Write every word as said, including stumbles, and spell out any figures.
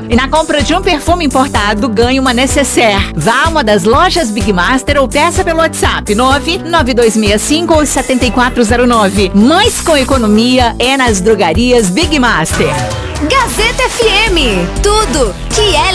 E na compra de um perfume importado, ganhe uma necessaire. Vá a uma das lojas Big Master ou peça pelo WhatsApp nove nove dois seis cinco sete quatro zero nove. Mais com economia é nas drogarias Big Master. Gazeta F M, tudo que é